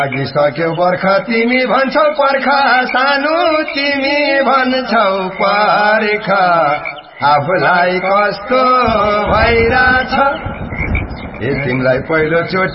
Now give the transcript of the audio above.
लागिसक्यो बर्खा तिमी भन्छौ पर्खा सानो तिमी भन्छौ पर्खा आफूलाई कस्तो भइराछ तिमीलाई पहिलो चोटि